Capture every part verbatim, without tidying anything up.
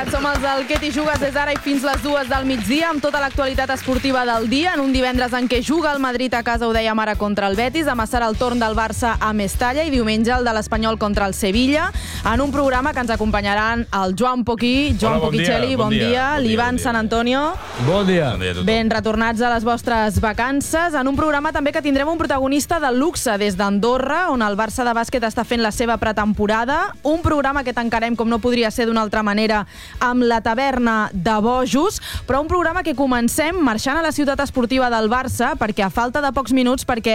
tardat. Som els del Què t'hi jugues des d'ara i fins les dues del migdia amb tota l'actualitat esportiva del dia. En un divendres en què juga el Madrid a casa, ho dèiem ara, contra el Betis. Demà serà el torn del Barça a Mestalla i diumenge el de l'Espanyol contra el Sevilla. En un programa que ens acompanyaran el Joan Poquí, Joan Hola, bon Poquicelli, dia, bon, bon dia, dia, bon dia, l'Ivan bon dia. Sant Antonio. Bon dia. Bon dia a tothom. Ben retornats a les vostres vacances. En un programa també que tindrem un protagonista de luxe des d'Andorra, on el Barça de bàsquet està fent la seva pretemporada. Un programa que tancarem, com no podria ser d'una altra manera, amb la taverna de Bojos, però un programa que comencem marxant a la ciutat esportiva del Barça, perquè a falta de pocs minuts perquè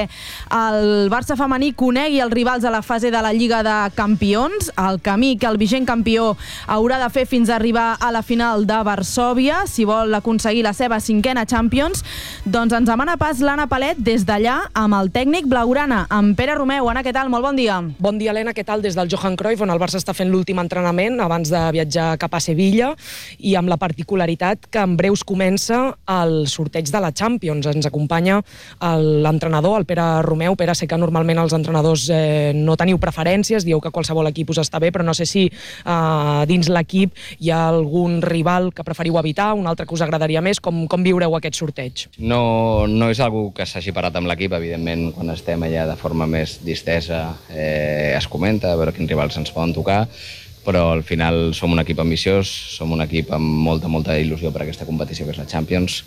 el Barça femení conegui els rivals a la fase de la Lliga de Campions, el camí que el vigent campió haurà de fer fins a arribar a la final de Varsòvia, si vol aconseguir la seva cinquena Champions. Doncs ens demana pas l'Anna Palet des d'allà amb el tècnic blaugrana, amb Pere Romeu. Anna, què tal? Molt bon dia. Bon dia, Helena. Què tal? Des del Johan Cruyff, on el Barça està fent l'últim entrenament abans de viatjar cap a Sevilla, i amb la particularitat que en breus comença el sorteig de la Champions. Ens acompanya l'entrenador, el Pere Romeu. Pere, sé que normalment els entrenadors eh, no teniu preferències, dieu que qualsevol equip us està bé, però no sé si eh, dins l'equip hi ha algun rival que preferiu evitar, un altre que us agradaria més. Com, com viureu aquest sorteig? No, no és algo que s'hagi parat amb l'equip, evidentment, quan estem allà de forma més distesa eh, es comenta, a veure quins rivals ens poden tocar, però al final som un equip ambiciós, som un equip amb molta, molta il·lusió per aquesta competició que és la Champions.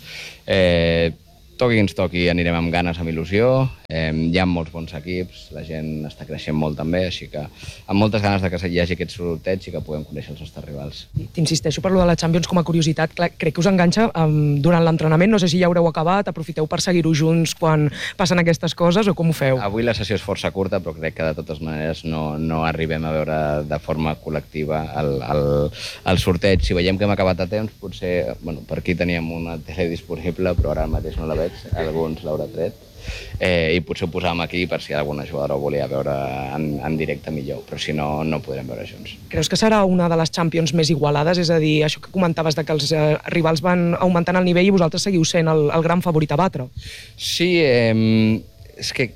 Eh, toqui qui ens toqui, anirem amb ganes, amb il·lusió. Eh, hi ha molts bons equips, la gent està creixent molt també, així que amb moltes ganes de que hi hagi aquest sorteig i que puguem conèixer els nostres rivals. T'insisteixo per lo de la Champions com a curiositat. Clar, crec que us enganxa um, durant l'entrenament. No sé si ja haureu acabat, aprofiteu per seguir-ho junts quan passen aquestes coses o com ho feu? Avui la sessió és força curta, però crec que de totes maneres no, no arribem a veure de forma col·lectiva el, el, el sorteig. Si veiem que hem acabat a temps, potser, bueno, per aquí teníem una tele disponible, però ara mateix no la veig, alguns l'haurà tret, eh, i potser ho posàvem aquí per si alguna jugadora ho volia veure en, en directe millor, però si no, no podrem veure junts. Creus que serà una de les Champions més igualades? És a dir, això que comentaves de que els eh, rivals van augmentant el nivell i vosaltres seguiu sent el, el gran favorit a batre. Sí, eh, és que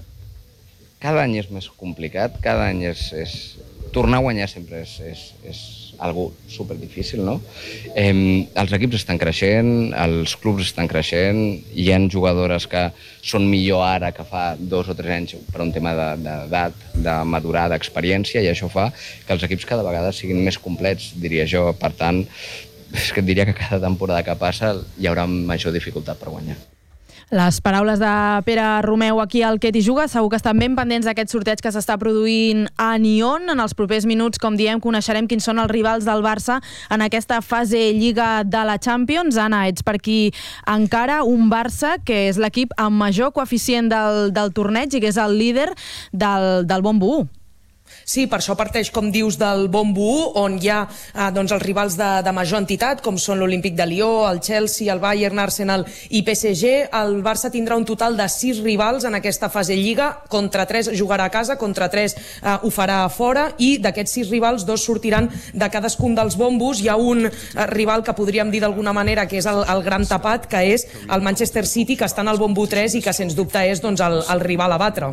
cada any és més complicat, cada any és... és... tornar a guanyar sempre és, és, és algo superdifícil, no? Eh, els equips estan creixent, els clubs estan creixent, hi ha jugadores que són millor ara que fa dos o tres anys per un tema d'edat, de, de madurar, d'experiència, i això fa que els equips cada vegada siguin més complets, diria jo. Per tant, és que et diria que cada temporada que passa hi haurà major dificultat per guanyar. Les paraules de Pere Romeu aquí al Què t'hi jugues. Segur que estan ben pendents d'aquest sorteig que s'està produint a Nyon. En els propers minuts, com diem, coneixerem quins són els rivals del Barça en aquesta fase Lliga de la Champions. Anna, ets per aquí encara un Barça que és l'equip amb major coeficient del, del torneig i que és el líder del, del Bombo u. Sí, per això parteix, com dius, del Bombo u, on hi ha eh, doncs els rivals de, de major entitat, com són l'Olímpic de Lió, el Chelsea, el Bayern, Arsenal i P S G. El Barça tindrà un total de sis rivals en aquesta fase Lliga, contra tres jugarà a casa, contra tres eh, ho farà a fora, i d'aquests sis rivals, dos sortiran de cadascun dels bombos. Hi ha un eh, rival que podríem dir d'alguna manera que és el, el gran tapat, que és el Manchester City, que està en el Bombo tres i que sens dubte és doncs, el, el rival a batre.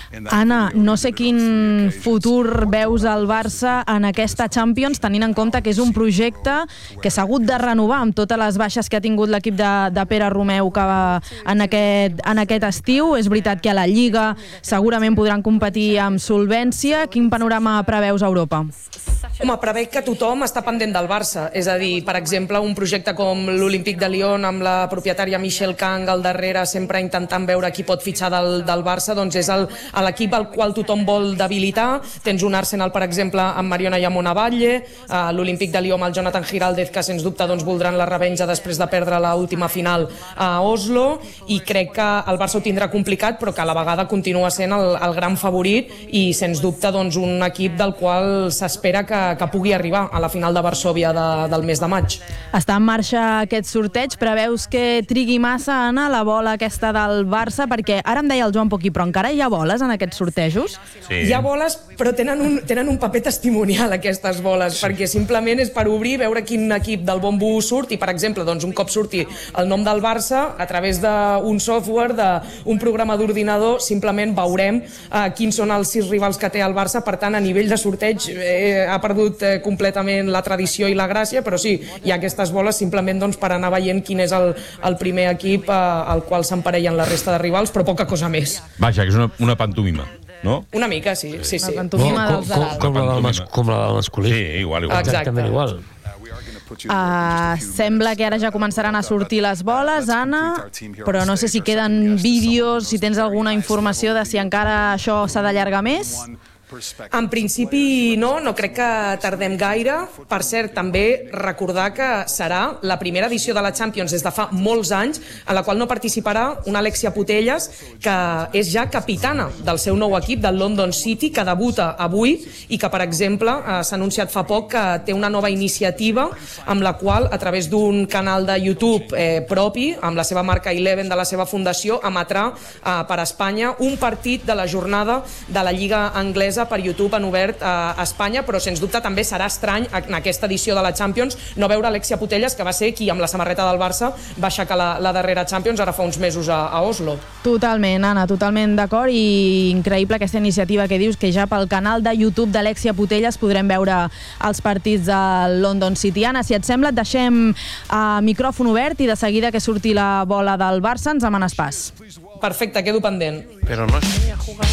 Anna, no sé quin futur veus al Barça en aquesta Champions, tenint en compte que és un projecte que s'ha hagut de renovar amb totes les baixes que ha tingut l'equip de, de Pere Romeu que va en, aquest, en aquest estiu. És veritat que a la Lliga segurament podran competir amb solvència. Quin panorama preveus a Europa? Home, preveig que tothom està pendent del Barça. És a dir, per exemple, un projecte com l'Olímpic de Lyon, amb la propietària Michelle Kang al darrere, sempre intentant veure qui pot fitxar del, del Barça, doncs és l'equip al qual tothom vol debilitar. Tens un Arsenal, per exemple, amb Mariona Yamona Batlle, eh, l'Olímpic de Lió amb el Jonathan Giraldez, que sens dubte doncs, voldran la revenja després de perdre l'última final a Oslo, i crec que el Barça ho tindrà complicat, però que a la vegada continua sent el, el gran favorit i sens dubte doncs, un equip del qual s'espera que, que pugui arribar a la final de Varsòvia de, del mes de maig. Està en marxa aquest sorteig. Preveus que trigui massa, Anna, la bola aquesta del Barça? Perquè ara em deia el Joan Poquí, però encara hi ha boles en aquests sortejos? Sí. Hi ha boles, però tenen un, tenen un paper testimonial, aquestes boles, sí. Perquè simplement és per obrir, veure quin equip del Bombo surt, i per exemple, doncs, un cop surti el nom del Barça, a través d'un software, d'un programa d'ordinador, simplement veurem eh, quins són els sis rivals que té el Barça. Per tant, a nivell de sorteig, eh, eh, ha perdut eh, completament la tradició i la gràcia, però sí, hi ha aquestes boles simplement doncs, per anar veient quin és el, el primer equip eh, al qual s'emparellen la resta de rivals, però poca cosa més. Vaja, que és una, una pantomima, no? Una mica, sí. sí, sí. La pantomima dels de dalt. Com, com, la del mas, com la del masculí. Sí, igual, igual. Exactament igual. Uh, sembla que ara ja començaran a sortir les boles, Anna, però no sé si queden vídeos, si tens alguna informació de si encara això s'ha d'allargar més. En principi no, no crec que tardem gaire. Per cert, també recordar que serà la primera edició de la Champions des de fa molts anys en la qual no participarà una Alexia Putellas, que és ja capitana del seu nou equip, del London City, que debuta avui i que, per exemple, s'ha anunciat fa poc que té una nova iniciativa amb la qual, a través d'un canal de YouTube eh, propi, amb la seva marca Eleven de la seva fundació, emetrà eh, per Espanya un partit de la jornada de la Lliga Anglesa per YouTube en obert a Espanya, però sens dubte també serà estrany en aquesta edició de la Champions no veure Alexia Putellas, que va ser qui amb la samarreta del Barça va aixecar la, la darrera Champions ara fa uns mesos a, a Oslo. Totalment, Anna, totalment d'acord, i increïble aquesta iniciativa que dius, que ja pel canal de YouTube d'Alexia Putellas podrem veure els partits del London City. Anna, si et sembla, et deixem uh, micròfon obert i de seguida que surti la bola del Barça ens demanes pas. Perfecte, quedo pendent. Però no estaria jugant.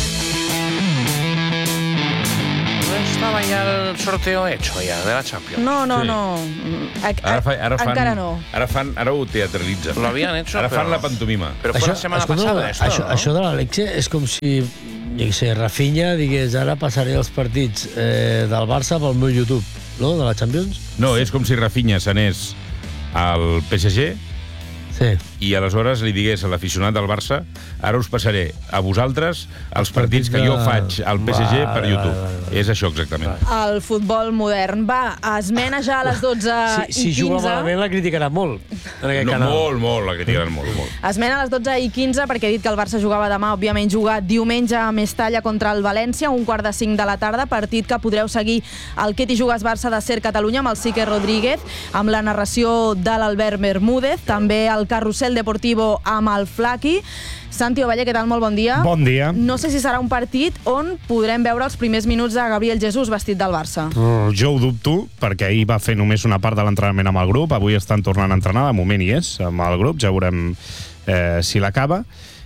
Estava ja el sorteo hecho ja de la Champions. No, no, Sí. no. A, a, Ara, fa, ara fan, encara no. Ara, fan, ara ho teatralitzen. Lo habían hecho, Ara fan però- la pantomima. Però fue la setmana escolta, passada, esto, això, no? això de l'Alexia és com si, jo què sé, Rafinha digués ara passaré els partits eh, del Barça pel meu YouTube, no?, de la Champions. No, és com si Rafinha s'anés al P S G Sí. i aleshores li digués a l'aficionat del Barça: ara us passaré a vosaltres els partits que jo faig al P S G per YouTube. És això exactament. El futbol modern. Va, esmena ja a les dotze Si, si i juga quinze. malament la criticarà molt en aquest No, canal. molt, molt, la criticaran molt, molt. Esmena a les dotze i quinze perquè he dit que el Barça jugava demà, òbviament juga diumenge a Mestalla contra el València, un quart de cinc de la tarda, partit que podreu seguir al Què t'hi jugues Barça de Ser Catalunya amb el Sique Rodríguez, amb la narració de l'Albert Bermúdez, també el Carrusel Deportivo amb el Flaqui. Santi Ovalle, què tal? Molt bon dia. Bon dia. No sé si serà un partit on podrem veure els primers minuts de Gabriel Jesús vestit del Barça. Uh, jo ho dubto, perquè ahir va fer només una part de l'entrenament amb el grup, avui estan tornant a entrenar, de moment hi és, amb el grup, ja veurem eh, si l'acaba,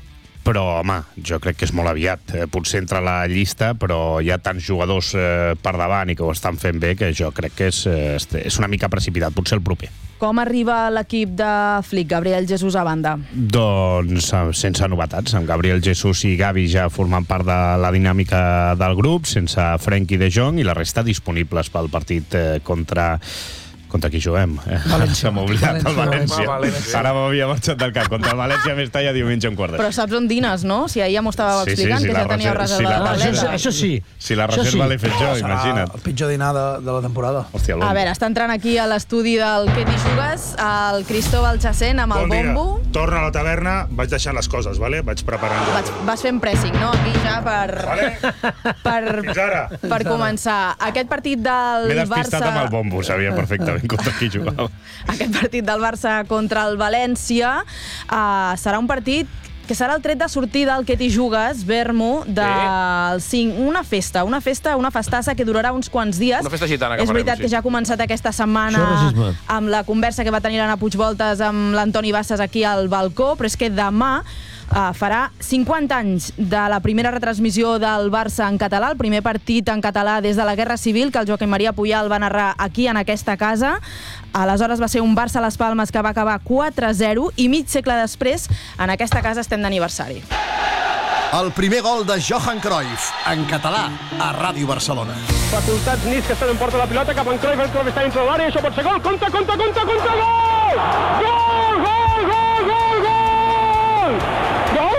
però, home, jo crec que és molt aviat. Eh, potser entra a la llista, però hi ha tants jugadors eh, per davant i que ho estan fent bé que jo crec que és, eh, és una mica precipitat, potser el proper. Com arriba l'equip de Flick, Gabriel Jesús a banda? Doncs eh, sense novetats, amb Gabriel Jesús i Gavi ja formant part de la dinàmica del grup, sense Frenkie de Jong i la resta disponibles pel partit eh, contra... Contra qui juguem? València. Se m'ha oblidat el València. Ah, València. Ara m'havia marxat del cap. Contra el València més talla diumenge un quart de Però saps on dines, no? Si ahir ja m'ho estàveu Sí, sí, explicant, sí, que la ja teníeu reserva- reserva sí, la de reserva- l'Atleta. Això, això sí. Si la Això reserva sí. l'he fet jo, imagina't. El pitjor dinar de, de la temporada. Hòstia, A veure, està entrant aquí a l'estudi del Què t'hi jugues, el Cristóbal Chacén amb el bombo. Torno a la taverna, vaig deixant les coses, vale? Vaig preparant ja. Vaig, vas fent pressing, no? Aquí ja per... Vale? per, Fins ara. per començar. Aquest partit del M'he despistat Barça... amb el bombo, sabia perfectament contra qui jugava. Aquest partit del Barça contra el València uh, serà un partit que serà el tret de sortida del Què t'hi jugues, Bermo, del cinc. Una festa, una festa, una festassa que durarà uns quants dies. Una festa gitana que És farem, veritat sí. que ja ha començat aquesta setmana Això és racisme. amb la conversa que va tenir l'Anna Puigvoltes amb l'Antoni Bassas aquí al balcó, però és que demà Uh, farà cinquanta anys de la primera retransmissió del Barça en català, el primer partit en català des de la Guerra Civil, que el Joaquim Maria Puyal va narrar aquí en aquesta casa. Aleshores va ser un Barça Las Palmes que va acabar quatre a zero i mig segle després en aquesta casa estem d'aniversari. El primer gol de Johan Cruyff, en català, a Ràdio Barcelona. Facultats Nis, que estan en porta la pilota, cap en Cruyff, el Cruyff està dintre de l'àrea, això pot ser gol, compte, compte, compte, compte, gol! Gol, gol, gol, gol, gol! Gol!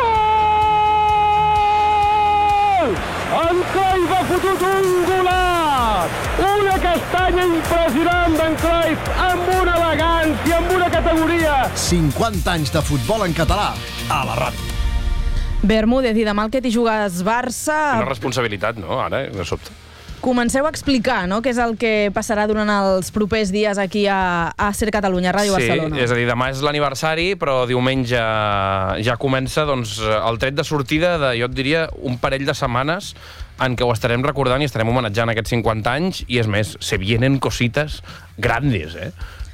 En Cruyff ha fotut un golaç! Una castanya impressionant d'en Cruyff, amb una elegància, amb una categoria. cinquanta anys de futbol en català, a la ràdio. Bermúdez, i demà el Què t'hi jugues Barça... Una responsabilitat, no? Ara, de sobte. Comenceu a explicar, no?, què és el que passarà durant els propers dies aquí a, a Ser Catalunya, a Ràdio Sí, Barcelona. és a dir, demà és l'aniversari, però diumenge ja comença doncs, el tret de sortida de, jo et diria, un parell de setmanes en què ho estarem recordant i estarem homenatjant aquests cinquanta anys, i és més, se vienen cosites grandes, eh?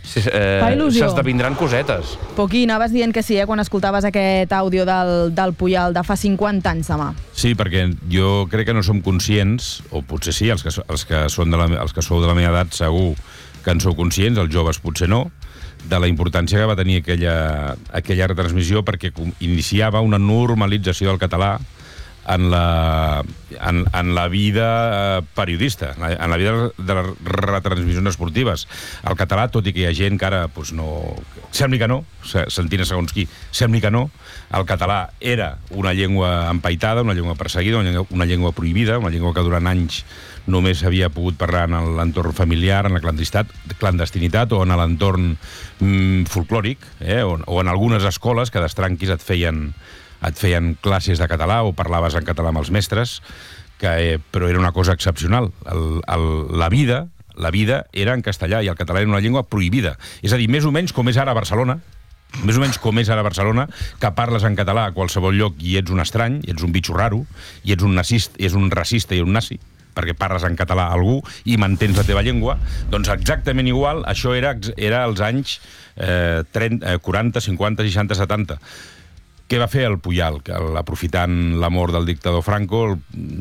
S'esdevindran cosetes. Poquí, anaves dient que sí, eh, quan escoltaves aquest àudio del, del Puyal de fa cinquanta anys demà. Sí, perquè jo crec que no som conscients, o potser sí, els que, els que, són de la, els que sou de la meva edat segur que en sou conscients, els joves potser no, de la importància que va tenir aquella, aquella retransmissió, perquè iniciava una normalització del català en la, en, en la vida periodista, en la vida de les retransmissions esportives. El català, tot i que hi ha gent que ara doncs no... Sembli que no, sentint segons qui, sembli que no, el català era una llengua empaitada, una llengua perseguida, una llengua, una llengua prohibida, una llengua que durant anys només havia pogut parlar en l'entorn familiar, en la clandestinitat o en l'entorn mm, folclòric, eh? o, o en algunes escoles que d'estranquis et feien et feien classes de català o parlaves en català amb els mestres, que, eh, però era una cosa excepcional. El, el, la vida la vida era en castellà i el català era una llengua prohibida. És a dir, més o menys com és ara a Barcelona, més o menys com és ara a Barcelona, que parles en català a qualsevol lloc i ets un estrany, i ets un bitxo raro, i ets un nazista, és un racista i un nazi, perquè parles en català a algú i mantens la teva llengua, doncs exactament igual, això era, era als anys eh, trenta, quaranta, cinquanta, seixanta, setanta. Què va fer el Puyal? Que aprofitant la mort del dictador Franco el,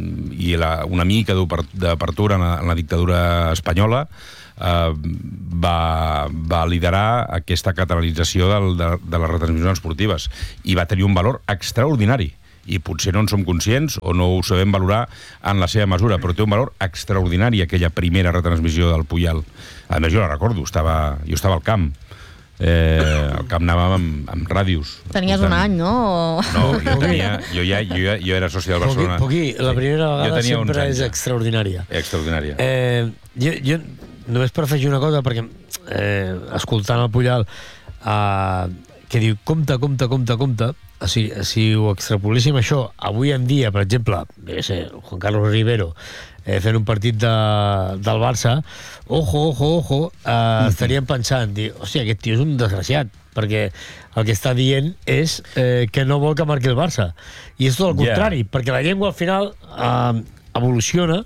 i la, una mica d'apertura en, en la dictadura espanyola, eh, va, va liderar aquesta catalanització del, de, de les retransmissions esportives i va tenir un valor extraordinari. I potser no en som conscients o no ho sabem valorar en la seva mesura, però té un valor extraordinari aquella primera retransmissió del Puyal. A més, jo la recordo, estava, jo estava al camp. Eh, al camp anàvem amb, amb ràdios. Tenies un any, no? No, jo, tenia, jo, ja, jo, ja, jo era soci del Barcelona. Poquí, la primera vegada sempre és extraordinària. Extraordinària. Eh, jo, jo només per afegir una cosa, perquè eh, escoltant el Puyal eh, que diu, compte, compte, compte, compte, si, si ho extrapoléssim això avui en dia, per exemple, jo sé, Juan Carlos Rivero eh, fent un partit de, del Barça, ojo, ojo, ojo, eh, estaríem pensant, dir, hòstia, aquest tio és un desgraciat, perquè el que està dient és eh, que no vol que marqui el Barça. I és tot el contrari, yeah. perquè la llengua al final eh, evoluciona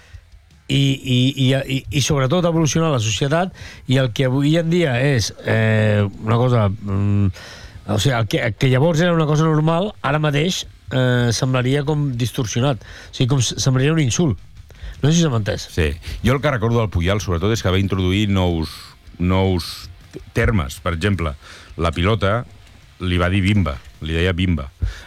i, i, i, i, i sobretot evoluciona la societat, i el que avui en dia és eh, una cosa... Mm, o sigui, el que, el que llavors era una cosa normal, ara mateix eh, semblaria com distorsionat. O sigui, com semblaria un insult. No sé si s'ha entès. Sí. Jo el que recordo del Puyal, sobretot, és que va introduir nous, nous termes. Per exemple, la pilota li va dir bimba, li deia bimba.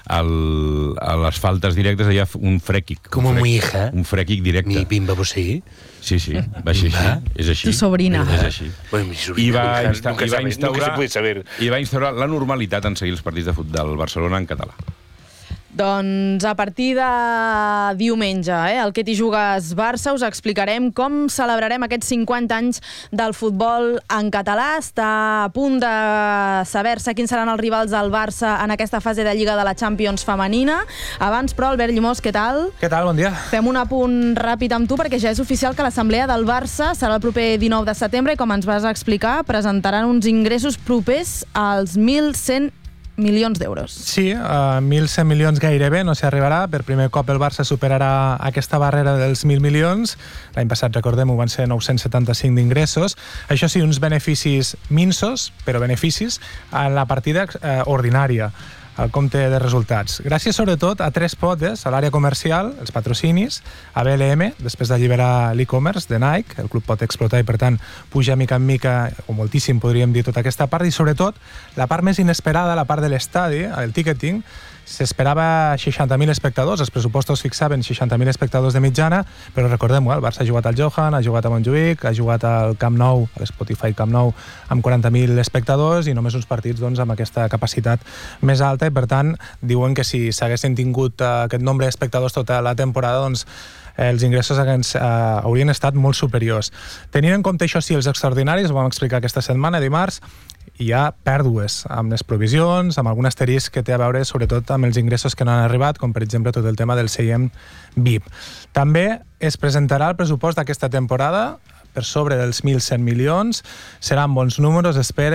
El, a les faltes directes deia un frèquic. Com un mi hija. Un frèquic directe. Mi bimba vos sí? Sí, sí, va ser així. És així. Tu sobrina. És així. Bueno, mi sobrina. I va, Nunca, insta nunca i va sabe, instaurar, nunca se puede saber. I va instaurar la normalitat en seguir els partits de futbol del Barcelona en català. Doncs a partir de diumenge, eh, al Que t'hi jugues Barça, us explicarem com celebrarem aquests cinquanta anys del futbol en català. Està a punt de saber-se quins seran els rivals del Barça en aquesta fase de Lliga de la Champions femenina. Abans, però, Albert Llimós, què tal? Què tal? Bon dia. Fem un apunt ràpid amb tu, perquè ja és oficial que l'assemblea del Barça serà el proper dinou de setembre i, com ens vas explicar, presentaran uns ingressos propers als mil cent milions d'euros. Sí, uh, mil cent milions gairebé, no s'hi arribarà. Per primer cop el Barça superarà aquesta barrera dels mil milions. L'any passat, recordem-ho, van ser nou-cents setanta-cinc d'ingressos. Això sí, uns beneficis minsos, però beneficis en la partida uh, ordinària, al compte de resultats. Gràcies, sobretot, a tres potes, a l'àrea comercial, els patrocinis, a B L M, després d'alliberar l'e-commerce de Nike, el club pot explotar i, per tant, puja mica en mica, o moltíssim, podríem dir, tota aquesta part, i, sobretot, la part més inesperada, la part de l'estadi, el ticketing, s'esperava seixanta mil espectadors, els pressupostos fixaven seixanta mil espectadors de mitjana, però recordem-ho, el Barça ha jugat al Johan, ha jugat a Montjuïc, ha jugat al Camp Nou, a l'Spotify Camp Nou, amb quaranta mil espectadors i només uns partits doncs, amb aquesta capacitat més alta, i per tant diuen que si s'haguessin tingut uh, aquest nombre d'espectadors tota la temporada, doncs els ingressos haguens, uh, haurien estat molt superiors. Tenint en compte això sí, els extraordinaris, ho vam explicar aquesta setmana, dimarts, hi ha pèrdues amb les provisions, amb algun asterisc que té a veure sobretot amb els ingressos que no han arribat, com per exemple tot el tema del seient V I P. També es presentarà el pressupost d'aquesta temporada per sobre dels mil cent milions, seran bons números, esperen,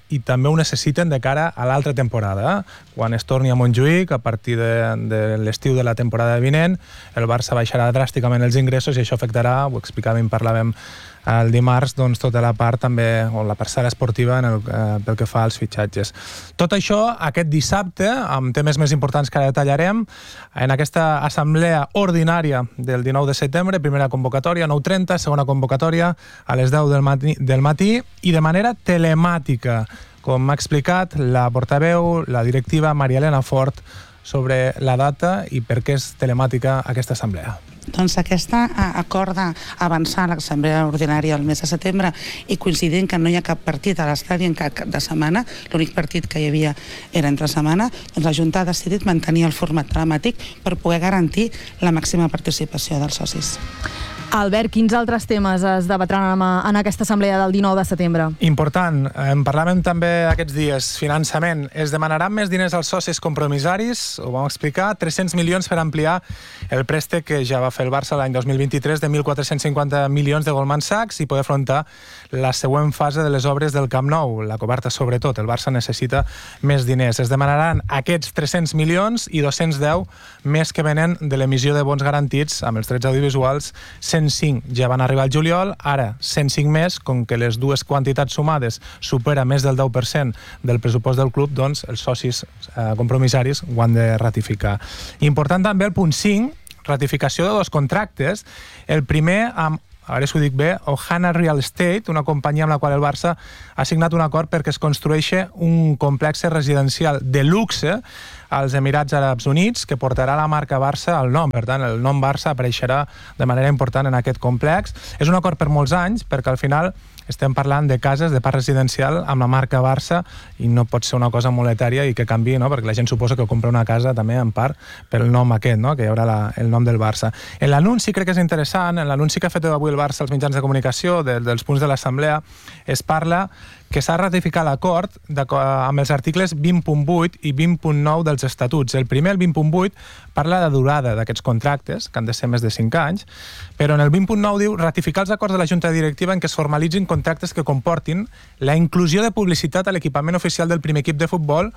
i també ho necessiten de cara a l'altra temporada. Quan es torni a Montjuïc, a partir de, de l'estiu de la temporada vinent, el Barça baixarà dràsticament els ingressos i això afectarà, ho explicàvem i parlàvem el dimarts, doncs, tota la part també, o la parcel·la esportiva en el, eh, pel que fa als fitxatges. Tot això aquest dissabte, amb temes més importants que ara detallarem, en aquesta assemblea ordinària del dinou de setembre, primera convocatòria, nou trenta, segona convocatòria a les deu del matí, del matí i de manera telemàtica, com m'ha explicat la portaveu, la directiva Maria Elena Fort, sobre la data i per què és telemàtica aquesta assemblea. Doncs aquesta acorda avançar a l'assemblea ordinària el mes de setembre i coincidint que no hi ha cap partit a l'estadi en cap cap de setmana, l'únic partit que hi havia era entre setmana, doncs la Junta ha decidit mantenir el format telemàtic per poder garantir la màxima participació dels socis. Albert, quins altres temes es debatran en aquesta assemblea del dinou de setembre? Important, en parlàvem també aquests dies, finançament. Es demanaran més diners als socis compromissaris, ho vam explicar, tres-cents milions per ampliar el préstec que ja va fer el Barça l'any dos mil vint-i-tres de mil quatre-cents cinquanta milions de Goldman Sachs i poder afrontar la següent fase de les obres del Camp Nou, la coberta sobretot. El Barça necessita més diners. Es demanaran aquests tres-cents milions i dos-cents deu més que venen de l'emissió de bons garantits amb els drets audiovisuals. cent cinc ja van arribar al juliol, ara cent cinc més, com que les dues quantitats sumades supera més del deu per cent del pressupost del club, doncs els socis eh, compromissaris ho han de ratificar. Important també el punt cinc, ratificació de dos contractes. El primer amb, a veure si ho dic bé, Ohana Real Estate, una companyia amb la qual el Barça ha signat un acord perquè es construeixi un complex residencial de luxe als Emirats Àrabs Units, que portarà la marca Barça al nom. Per tant, el nom Barça apareixerà de manera important en aquest complex. És un acord per molts anys, perquè al final estem parlant de cases, de parc residencial amb la marca Barça i no pot ser una cosa monetària i que canvi, no? Perquè la gent suposa que compra una casa també en part pel nom aquest, no? Que hi haurà la, el nom del Barça. En l'anunci crec que és interessant, en l'anunci que ha fet avui el Barça als mitjans de comunicació de, dels punts de l'assemblea, es parla que s'ha ratificat l'acord amb els articles vint punt vuit i vint punt nou dels estatuts. El primer, el vint punt vuit, parla de durada d'aquests contractes, que han de ser més de cinc anys, però en el vint punt nou diu ratificar els acords de la Junta Directiva en què es formalitzin contractes que comportin la inclusió de publicitat a l'equipament oficial del primer equip de futbol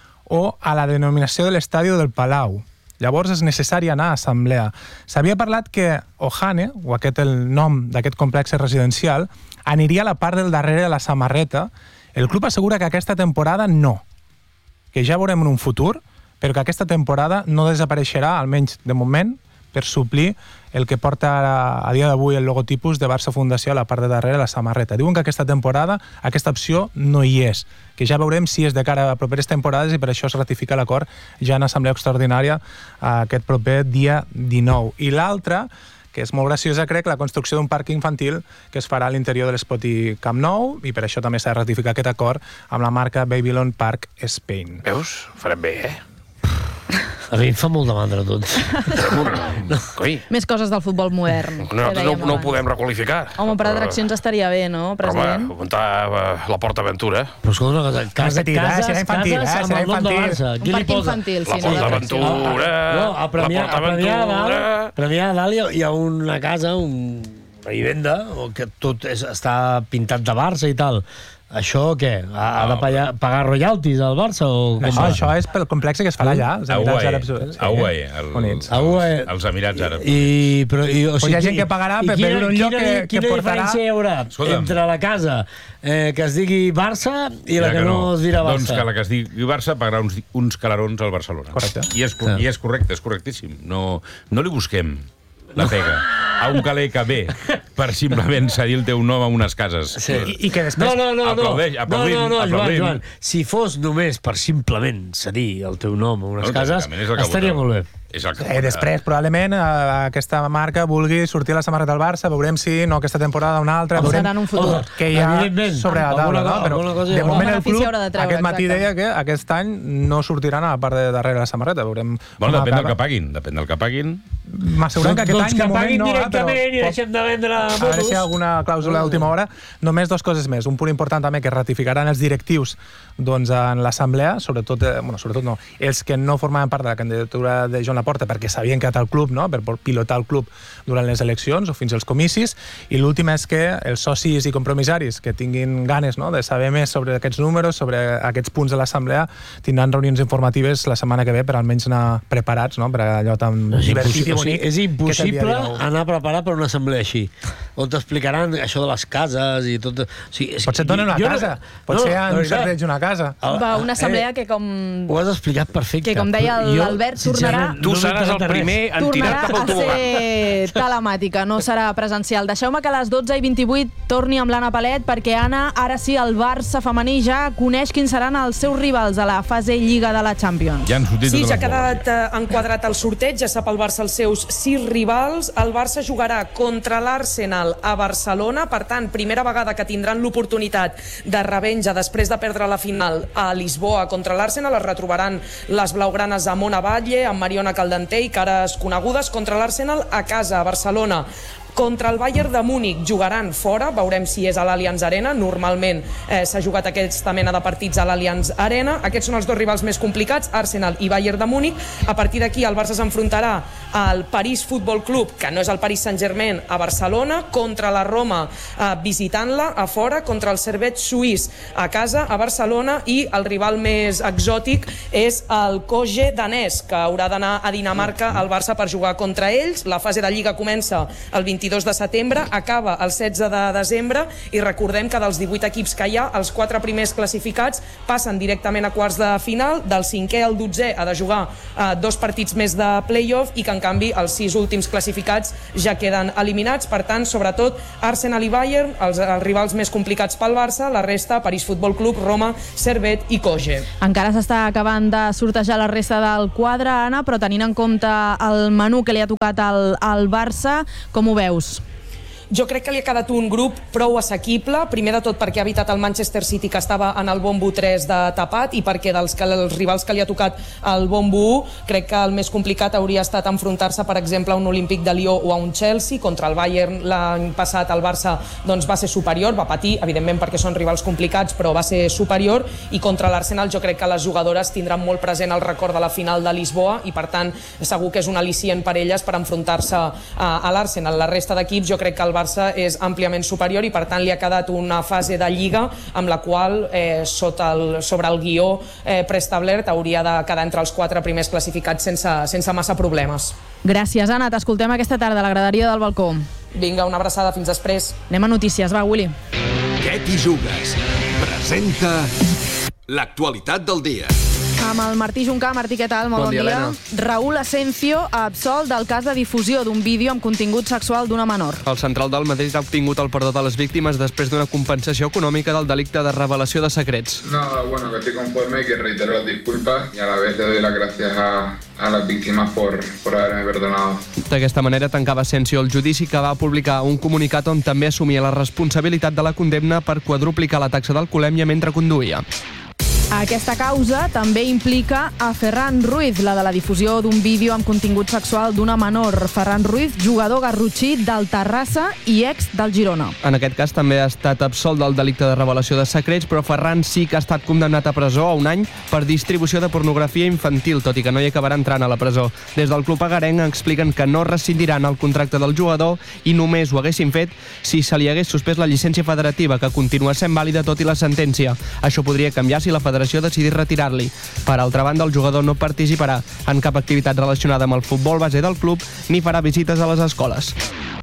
o a la denominació de l'estadi o del Palau. Llavors és necessari anar a assemblea. S'havia parlat que Ohane, o aquest el nom d'aquest complex residencial, aniria a la part del darrere de la samarreta. El club assegura que aquesta temporada no, que ja veurem en un futur, però que aquesta temporada no desapareixerà, almenys de moment, per suplir el que porta a, a dia d'avui el logotipus de Barça Fundació a la part de darrere de la samarreta. Diuen que aquesta temporada aquesta opció no hi és, que ja veurem si és de cara a properes temporades i per això es ratifica l'acord ja en assemblea extraordinària aquest proper dia dinou. I l'altra, que és molt graciosa, crec, la construcció d'un parc infantil que es farà a l'interior de l'Espoti Camp Nou i per això també s'ha de ratificar aquest acord amb la marca Babylon Park Spain. Veus? Farem bé, eh? A mi em fa molt de mandra tot. No. Coi. Més coses del futbol modern. No, no, no ho podem requalificar. Home, per atraccions estaria bé, no, president? Home, muntar uh, la Porta Aventura. Però escolta una cosa, casa, petit, cases, eh? Serà infantil, cases eh? amb Serà el nom de infantil. Barça. Un Qui li parc posa? infantil, sí. La Porta Aventura, No, a Premià, la Porta a Premià a Aventura... dalt, Premià a dalt hi ha- hi ha una casa, un una vivenda, que tot és, està pintat de Barça i tal. Això què? Ha, ha de pagar, pagar royalties al Barça? O com Això, va? això és pel complex que es farà allà, als Emirats Àrabs Units. A U A E, el, Units. A U A E. els Emirats Àrabs. I, però, i, o Pues hi ha gent que pagarà i per quina- veure un lloc quina- que- que quina portarà- diferència hi haurà Escolta'm. entre la casa eh, que es digui Barça i la que, no es dirà Barça? Doncs que la que es digui Barça pagarà uns, uns calarons al Barcelona. Correcte. I és, I és correcte, és correctíssim. No, no li busquem la pega a un caler que ve per simplement cedir el teu nom a unes cases. Sí. I, I que després... No, no, no, no. Aplaudeix, aplaudim, no, no, no, Joan, aplaudim. Joan. Si fos només per simplement cedir el teu nom a unes No, cases, lògicament, és el que estaria vota. molt bé. És el que Eh, després, probablement, eh, aquesta marca vulgui sortir a la samarreta del Barça, veurem si no aquesta temporada una altra, Com veurem serà en un futur. que hi ha Evidentment. sobre la taula, Alguna no? co- Però alguna cosa hi de haurà. moment el Benefici club haurà de treure, aquest matí exacte. deia que aquest any no sortiran a la part de darrere de la samarreta, veurem Bueno, com depèn del acaba. que paguin, depèn del que paguin. m'asseguren que aquest doncs any que de moment paguin no, directament però i deixem de vendre a veure motos. si hi ha alguna clàusula d'última hora. Només dues coses més. Un punt important també, que ratificaran els directius doncs, en l'assemblea, sobretot, eh, bueno, sobretot no, els que no formaven part de la candidatura de Joan Laporta perquè s'havien quedat al club, no?, per pilotar el club durant les eleccions o fins als comicis, i l'últim és que els socis i compromissaris que tinguin ganes, no?, de saber més sobre aquests números, sobre aquests punts de l'assemblea, tindran reunions informatives la setmana que ve per almenys anar preparats, no?, per allò tan divertit i bonic. O sigui, és impossible anar preparat per una assemblea així, on t'explicaran això de les cases i tot... O sigui, és... Potser et donen una jo casa, no... potser no, han sorteig una casa. Va, una assemblea eh, que com... Ho has explicat perfecte. Que com deia l'Albert, tornarà... Tu seràs el primer en tirar cap al tornarà a ser telemàtica, no serà presencial. Deixeu-me que a les dotze i vint-i-vuit torni amb l'Anna Palet, perquè Anna, ara sí, el Barça femení ja coneix quins seran els seus rivals a la fase Lliga de la Champions. Ja han sortit Sí, totes ja ha les boles. quedat eh, enquadrat el sorteig, ja sap el Barça els seus sis rivals. El Barça jugarà contra l'Arsenal a Barcelona, per tant, primera vegada que tindran l'oportunitat de revenja després de perdre la final a Lisboa contra l'Arsenal. Es retrobaran les blaugranes a Mona Batlle, amb Mariona Caldentey, cares conegudes, contra l'Arsenal a casa, a Barcelona. Contra el Bayern de Múnich jugaran fora, veurem si és a l'Allianz Arena. Normalment eh, s'ha jugat aquesta mena de partits a l'Allianz Arena. Aquests són els dos rivals més complicats, Arsenal i Bayern de Múnich. A partir d'aquí el Barça s'enfrontarà al París Futbol Club, que no és el Paris Saint-Germain, a Barcelona, contra la Roma eh, visitant-la a fora, contra el Servette suís a casa, a Barcelona, i el rival més exòtic és el Koje danès, que haurà d'anar a Dinamarca al Barça per jugar contra ells. La fase de Lliga comença el vint-i-dos de setembre, acaba el setze de desembre, i recordem que dels divuit equips que hi ha, els quatre primers classificats passen directament a quarts de final, del cinquè al dotzè ha de jugar eh, dos partits més de play-off, i que en canvi els sis últims classificats ja queden eliminats. Per tant, sobretot Arsenal i Bayern, els, els rivals més complicats pel Barça, la resta, París Futbol Club, Roma, Servette i Koje. Encara s'està acabant de sortejar la resta del quadre, Anna, però tenint en compte el menú que li ha tocat al, al Barça, com ho veus? Jo crec que li ha quedat un grup prou assequible, primer de tot perquè ha evitat el Manchester City, que estava en el bombo tres de tapat, i perquè dels que, els rivals que li ha tocat el bombo u, crec que el més complicat hauria estat enfrontar-se, per exemple, a un Olímpic de Lió o a un Chelsea. Contra el Bayern l'any passat el Barça doncs, va ser superior, va patir, evidentment perquè són rivals complicats, però va ser superior, i contra l'Arsenal jo crec que les jugadores tindran molt present el record de la final de Lisboa, i per tant segur que és un al·licient per elles per enfrontar-se a, a l'Arsenal. La resta d'equips jo crec que el Barça és àmpliament superior, i per tant li ha quedat una fase de Lliga amb la qual eh, sota el, sobre el guió eh, preestablert hauria de quedar entre els quatre primers classificats sense, sense massa problemes. Gràcies, Anna. T'escoltem aquesta tarda a la graderia del balcó. Vinga, una abraçada, fins després. Anem a notícies, va, Willy. Què t'hi jugues? Presenta l'actualitat del dia. Amb el Martí Juncà. Martí, què tal? Molt bon, bon dia, dia. Helena. Raúl Asencio absolt del cas de difusió d'un vídeo amb contingut sexual d'una menor. El central del Madrid ha obtingut el perdó de les víctimes després d'una compensació econòmica del delicte de revelació de secrets. Nada, bueno, que estoy conforme y que reitero las disculpas y a la vez le doy las gracias a, a las víctimas por, por haberme perdonado. D'aquesta manera tancava Asencio el judici, que va publicar un comunicat on també assumia la responsabilitat de la condemna per quadruplicar la taxa d'alcoholèmia mentre conduïa. Aquesta causa també implica a Ferran Ruiz, la de la difusió d'un vídeo amb contingut sexual d'una menor. Ferran Ruiz, jugador garrotxí del Terrassa i ex del Girona. En aquest cas també ha estat absolt del delicte de revelació de secrets, però Ferran sí que ha estat condemnat a presó a un any per distribució de pornografia infantil, tot i que no hi acabarà entrant a la presó. Des del club agarenc expliquen que no rescindiran el contracte del jugador i només ho haguessin fet si se li hagués suspès la llicència federativa, que continua sent vàlida tot i la sentència. Això podria canviar si la federació decidís retirar-li. Per altra banda, el jugador no participarà en cap activitat relacionada amb el futbol base del club ni farà visites a les escoles.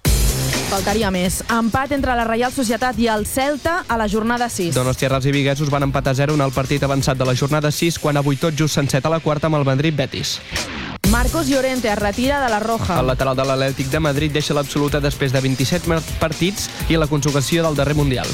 Faltaria més. Empat entre la Reial Societat i el Celta a la jornada sis. Donostiarras i viguesos van empatar a zero en el partit avançat de la jornada sis, quan avui tot just s'enceta a la quarta amb el Madrid-Betis. Marcos Llorente es retira de la Roja. El lateral de l'Atlètic de Madrid deixa l'absoluta després de vint-i-set partits i la conjugació del darrer Mundial.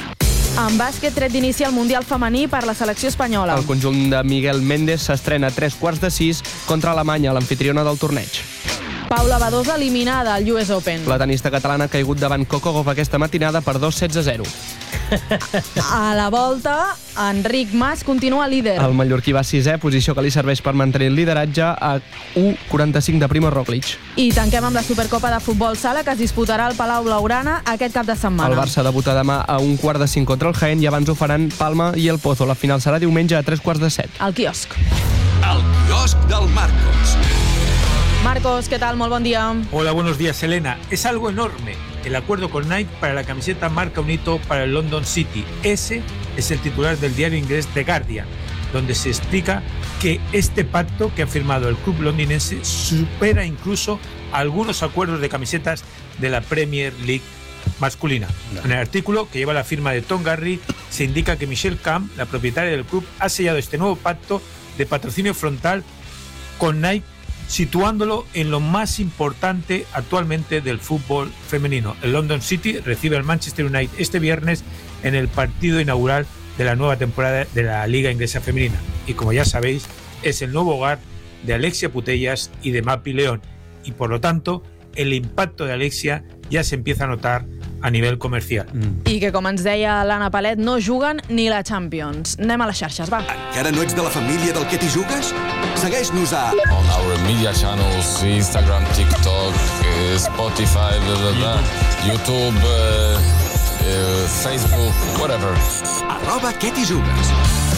En bàsquet, tret d'inici al Mundial femení per la selecció espanyola. El conjunt de Miguel Méndez s'estrena a tres quarts de sis contra Alemanya, l'amfitriona del torneig. Paula Badosa eliminada al U S Open. La tenista catalana ha caigut davant Coco Gauff aquesta matinada per dos sets a zero. A la volta, Enric Mas continua líder. El mallorquí va sisè, posició que li serveix per mantenir el lideratge a u coma quaranta-cinc de Primo Roglic. I tanquem amb la Supercopa de Futbol Sala, que es disputarà al Palau Blaugrana aquest cap de setmana. El Barça debuta demà a un quart de cinc contra el Jaén i abans ho faran Palma i el Pozo. La final serà diumenge a tres quarts de set. Al quiosc. El quiosc del Marcos. Marcos, ¿qué tal? Muy buen día. Hola, buenos días, Elena. Es algo enorme. El acuerdo con Nike para la camiseta marca un hito para el London City. Ese es el titular del diario inglés The Guardian, donde se explica que este pacto que ha firmado el club londinense supera incluso algunos acuerdos de camisetas de la Premier League masculina. En el artículo, que lleva la firma de Tom Garry, se indica que Michelle Camp, la propietaria del club, ha sellado este nuevo pacto de patrocinio frontal con Nike, situándolo en lo más importante actualmente del fútbol femenino. El London City recibe al Manchester United este viernes en el partido inaugural de la nueva temporada de la Liga Inglesa Femenina. Y como ya sabéis, es el nuevo hogar de Alexia Putellas y de Mapi León. Y por lo tanto, el impacto de Alexia ja s'empieza a notar a nivell comercial. Mm. I que, com ens deia l'Anna Palet, no juguen ni la Champions. Anem a les xarxes, va. Encara no ets de la família del que t'hi jugues? Segueix-nos a... On our media channels, Instagram, TikTok, uh, Spotify, blah, blah, blah, YouTube, uh, uh, Facebook, whatever. Arroba què t'hi jugues.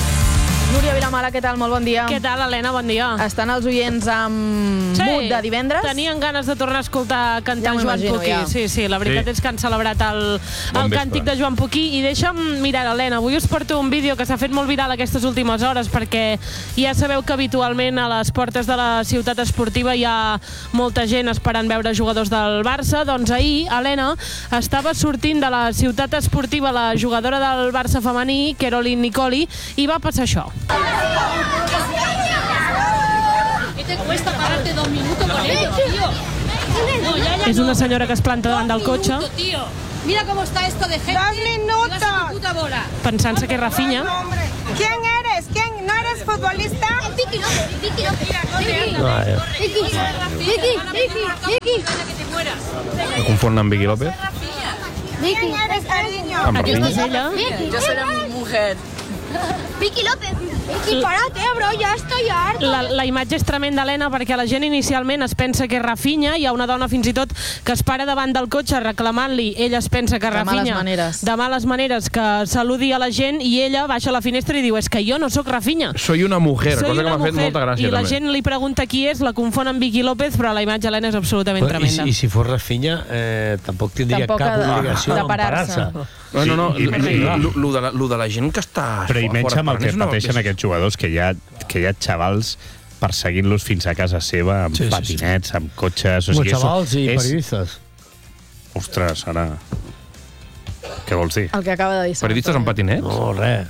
Núria Vilamala, què tal? Molt bon dia. Què tal, Helena? Bon dia. Estan els oients amb sí, mood de divendres? Tenien ganes de tornar a escoltar cantar ja Joan Puquí. Ja. Sí, sí, la veritat sí. és que han celebrat el, el càntic de Joan Puquí. I deixa'm mirar, Helena, avui us porto un vídeo que s'ha fet molt viral aquestes últimes hores, perquè ja sabeu que habitualment a les portes de la ciutat esportiva hi ha molta gent esperant veure jugadors del Barça. Doncs ahir, Helena, estava sortint de la ciutat esportiva la jugadora del Barça femení, Caroline Nicoli, i va passar això. ¿Qué te cuesta pararte dos minutos con ellos, tío? No, ya, ya És una no. senyora que es planta davant del cotxe. Dos minutos, tío. Mira cómo está esto de gente. Dos minutos. Vas a tu puta bola. Pensant-se que és Rafinha. ¿Quién eres? ¿Quién? ¿No eres futbolista? Vicky López, Vicky López. Vicky, Vicky, Vicky. Que te mueras. Me confonen amb Vicky López? ¿Quién eres, cariño? Amb Aquesta és Rafinha? ella. Yo soy una mujer. Vicky López. Vicky, párate, bro, ya estoy harto. La, la imatge és tremenda, Helena, perquè la gent inicialment es pensa que és Rafinha. Hi ha una dona fins i tot que es para davant del cotxe reclamant-li. Ella es pensa que és De Rafinha. males maneres. De males maneres, que saludi a la gent, i ella baixa a la finestra i diu: és que jo no sóc Rafinha. Soy una mujer, Soy cosa una que m'ha fet mujer. molta gràcia. I la també. gent li pregunta qui és, la confon amb Vicky López, però la imatge, Helena, és absolutament I, tremenda. I si fos Rafinha, eh, tampoc tindria Tampoc cap ha de- obligació de parar-se. d'emparar-se. No, no, no, Sí, i menys- lo, lo, de la, lo de la gent que està... Però i menys fora amb el que esperant, és una- pateixen aquests jugadors, que hi ha, que hi ha xavals perseguint-los fins a casa seva, amb Sí, sí, patinets, amb cotxes... Como això chavals i és- periodistas. Ostres, ara... Què vols dir? El que acaba de dir. Periodistes amb patinets? No, res.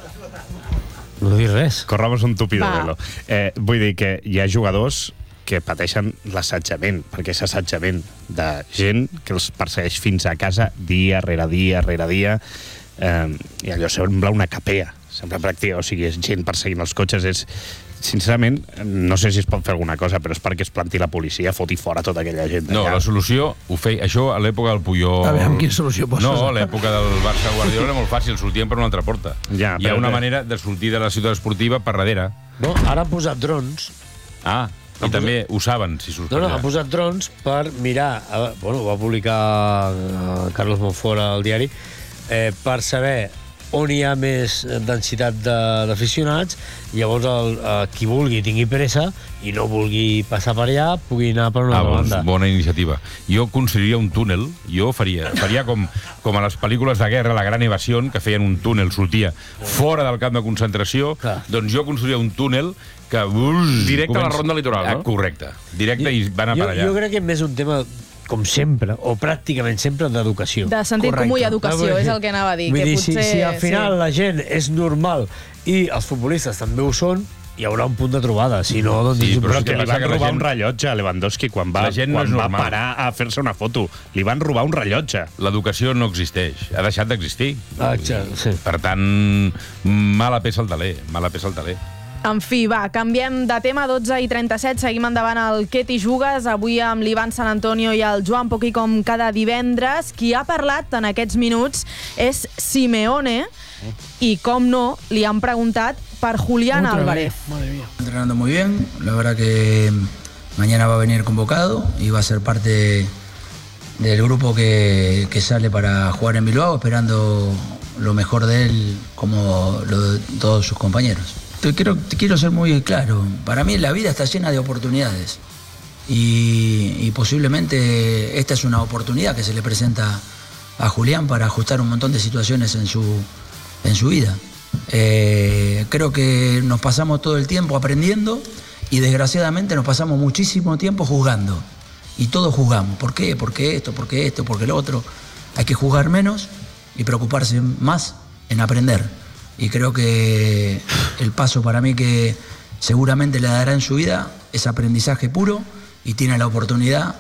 No dic res. Corramos un tupido Va. velo. Eh, vull dir que hi ha jugadors que pateixen l'assetjament, perquè és assetjament de gent que els persegueix fins a casa dia rere dia rere dia, eh, i allò sembla una capea, sembla pràctica, o sigui, és gent perseguint els cotxes, és sincerament, no sé si es pot fer alguna cosa, però és perquè es planti la policia, foti fora tota aquella gent. No, allà. la solució, ho feia, això a l'època del Puyol... A veure, amb quina solució poses? No, a l'època del Barça Guardiola era molt fàcil, sortien per una altra porta. Ja, Hi ha però- una manera de sortir de la ciutat esportiva per darrere. No, ara han posat drons. Ah, i també ho saben, si surts No, per no, allà. han posat drons per mirar, eh, bueno, ho va publicar eh, Carlos Monfort al diari, eh, per saber on hi ha més densitat de- d'aficionats, i llavors el, eh, qui vulgui tingui pressa i no vulgui passar per allà pugui anar per una Ah, altra doncs, banda. bona iniciativa. Jo construiria un túnel, jo faria, faria com, com a les pel·lícules de guerra, La gran evasió, que feien un túnel, sortia fora del camp de concentració, doncs jo construiria un túnel que... Ui, Directe a la ronda litoral, no? Ah, correcte. Directe i van a jo, per allà. jo crec que és més un tema, com sempre, o pràcticament sempre, d'educació. De sentit comú i educació, és el que anava a dir. Vull que dir, potser, si, si al final sí. la gent és normal i els futbolistes també ho són, hi haurà un punt de trobada. Si no, doncs... Sí, és un però problema. que li van que la robar gent- un rellotge a Lewandowski quan va, La gent no quan és va normal. parar a fer-se una foto. Li van robar un rellotge. L'educació no existeix, ha deixat d'existir. Ah, exacte, sí. Per tant, mala peça al taler, mala peça al taler. En fi, va, canviem de tema, dotze i trenta-set, seguim endavant al Què t'hi jugues, avui amb l'Ivan San Antonio i el Joan Poquí com cada divendres. Qui ha parlat en aquests minuts és Simeone i, com no, li han preguntat per Julián Álvarez. Entrenando muy bien, la verdad que mañana va a venir convocado y va a ser parte del grupo que, que sale para jugar en Bilbao, esperando lo mejor de él como lo de todos sus compañeros. Te quiero, te quiero ser muy claro, para mí la vida está llena de oportunidades y, y posiblemente esta es una oportunidad que se le presenta a Julián para ajustar un montón de situaciones en su, en su vida. Eh, creo que nos pasamos todo el tiempo aprendiendo y desgraciadamente nos pasamos muchísimo tiempo juzgando y todos juzgamos. ¿Por qué? ¿Por qué esto? ¿Por qué esto? ¿Por qué lo otro? Hay que juzgar menos y preocuparse más en aprender. Y creo que el paso para mí que seguramente le dará en su vida es aprendizaje puro y tiene la oportunidad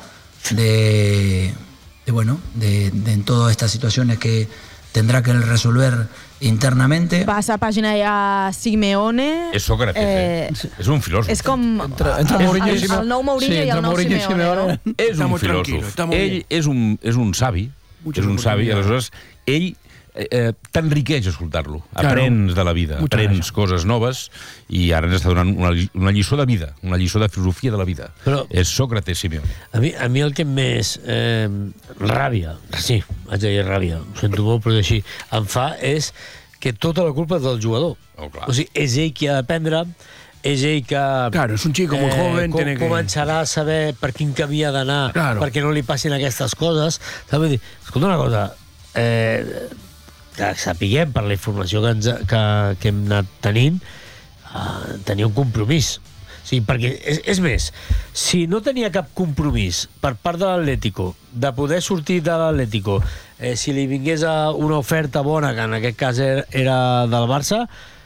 de, de bueno, de, de en todas estas situaciones que tendrá que resolver internamente. Passa pàgina ja Simeone. És Sócrates, eh? eh? És un filòsof. És com entre, entre el, el, el, el nou Mourinho sí, i el nou Simeone. Simeone. No? És un filòsof. Ell és un, és un savi. És un savi. Aleshores, ell eh, t'enriqueix escoltar-lo. Aprens de la vida, aprens coses noves i ara ens està donant una, una lliçó de vida, una lliçó de filosofia de la vida. Però és Sócrates Simeone. A mi, a mi el que més eh, ràbia, sí, haig de dir ràbia, ho sento molt, però així, em fa és que tota la culpa és del jugador. Oh, o sigui, és ell qui ha d'aprendre, és ell que... Claro, és un chico muy joven, com, tiene que... començarà a saber per quin camí ha d'anar, claro, perquè no li passin aquestes coses. Saps? Dir, escolta una cosa, eh, que sapiguem per la informació que, ens, que, que hem anat tenint, eh, tenia un compromís. O sigui, perquè, és, és més, si no tenia cap compromís per part de l'Atlético de poder sortir de l'Atlético, eh, si li vingués a una oferta bona, que en aquest cas era, era del Barça,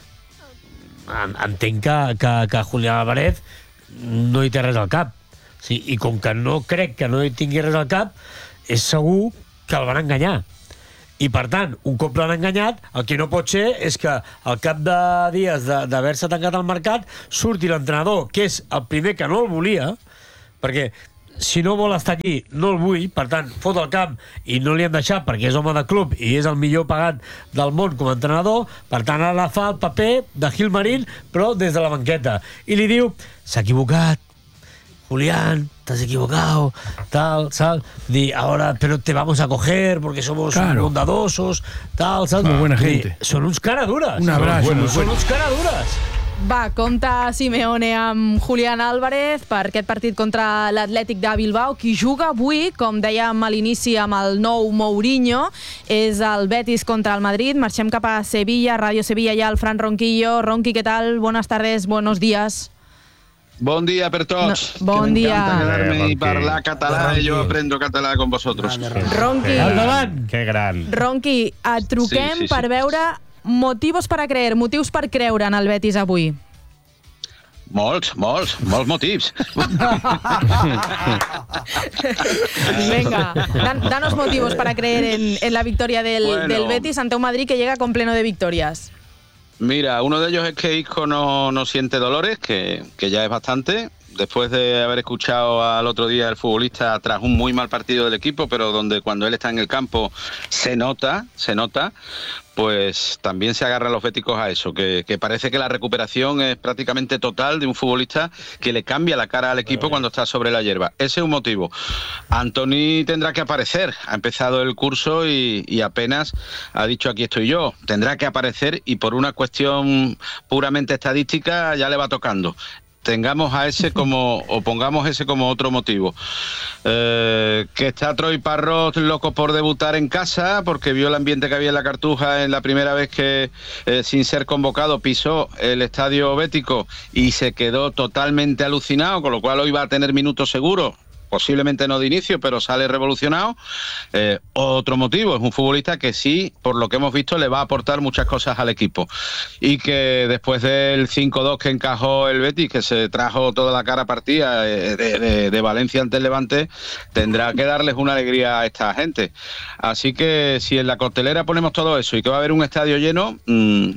entenc que, que, que Julián Álvarez no hi té res al cap. O sigui, i com que no crec que no hi tingui res al cap, és segur que el van enganyar. I, per tant, un cop l'han enganyat, el que no pot ser és que al cap de dies d'haver-se tancat el mercat surti l'entrenador, que és el primer que no el volia, perquè si no vol estar aquí, no el vull, per tant, fot el camp i no li han deixat perquè és home de club i és el millor pagat del món com a entrenador, per tant, ara fa el paper de Gilmarín, però des de la banqueta. I li diu, s'ha equivocat, Julián, te has equivocado, tal, tal, di, ahora, pero te vamos a coger porque somos claro. bondadosos, tal, tal. Muy buena gente. Di, son uns cara dures. Un abrazo. Bueno, són uns cara dures. Va, compta Simeone amb Julián Álvarez per aquest partit contra l'Atlètic de Bilbao. Qui juga avui, com dèiem a l'inici amb el nou Mourinho, és el Betis contra el Madrid. Marxem cap a Sevilla, Ràdio Sevilla, ja el Fran Ronquillo. Ronqui, què tal? Buenas tardes, buenos días. Bon dia per tots. No, bon que dia. M'encanta quedar-me i parlar català i jo aprendo català con vosotros. Ronqui, endavant. Que gran. Ronqui, et truquem sí, sí, sí. per veure motivos para creer, motius per creure en el Betis avui. Molts, molts, molts motius. Venga, dan, danos motivos para creer en, en la victoria del, bueno, del Betis ante un Madrid que llega con pleno de victorias. Mira, uno de ellos es que Isco no, no siente dolores, que, que ya es bastante. Después de haber escuchado al otro día al futbolista tras un muy mal partido del equipo, pero donde cuando él está en el campo se nota, se nota, pues también se agarran los béticos a eso, que, que parece que la recuperación es prácticamente total de un futbolista que le cambia la cara al equipo cuando está sobre la hierba. Ese es un motivo. Antony tendrá que aparecer, ha empezado el curso y, y apenas ha dicho aquí estoy yo, tendrá que aparecer y por una cuestión puramente estadística ya le va tocando. Tengamos a ese como, o pongamos ese como otro motivo. Eh, que está Troy Parrott loco por debutar en casa, porque vio el ambiente que había en la Cartuja en la primera vez que, eh, sin ser convocado, pisó el estadio bético y se quedó totalmente alucinado, con lo cual hoy va a tener minutos seguros. Posiblemente no de inicio, pero sale revolucionado. Eh, otro motivo, es un futbolista que sí, por lo que hemos visto, le va a aportar muchas cosas al equipo. Y que después del cinco dos que encajó el Betis, que se trajo toda la cara partida de, de, de Valencia ante el Levante, tendrá que darles una alegría a esta gente. Así que si en la costelera ponemos todo eso y que va a haber un estadio lleno, mmm,